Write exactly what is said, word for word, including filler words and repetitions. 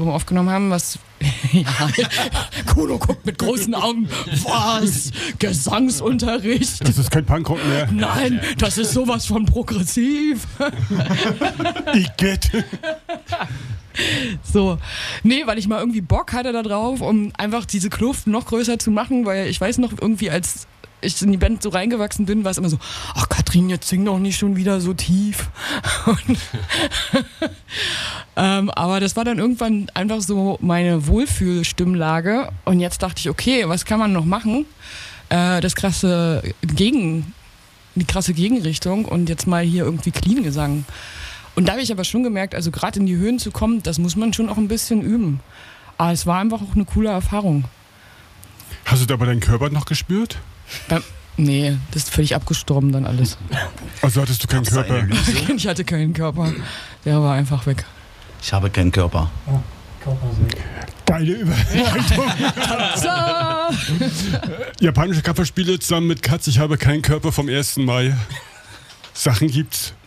Album aufgenommen haben, was ja, Kuno guckt mit großen Augen. Was? Gesangsunterricht? Das ist kein Punkrock mehr. Nein, das ist sowas von progressiv. Igitt. So, nee, weil ich mal irgendwie Bock hatte da drauf, um einfach diese Kluft noch größer zu machen, weil ich weiß noch irgendwie, als ich in die Band so reingewachsen bin, war es immer so, ach Katrin, jetzt sing doch nicht schon wieder so tief. Und ähm, aber das war dann irgendwann einfach so meine Wohlfühlstimmlage und jetzt dachte ich, okay, was kann man noch machen? Äh, das krasse Gegen, die krasse Gegenrichtung und jetzt mal hier irgendwie Clean-Gesang. Und da habe ich aber schon gemerkt, also gerade in die Höhen zu kommen, das muss man schon auch ein bisschen üben. Aber es war einfach auch eine coole Erfahrung. Hast du da aber deinen Körper noch gespürt? Beim, nee, das ist völlig abgestorben dann alles. Also hattest du keinen Gab's Körper? eine Ich hatte keinen Körper. Der war einfach weg. Ich habe keinen Körper. Oh, Körper ist weg. Geile Überleitung. Tada! Japanische Coverspiele zusammen mit Katz, ich habe keinen Körper vom ersten Mai. Sachen gibt's.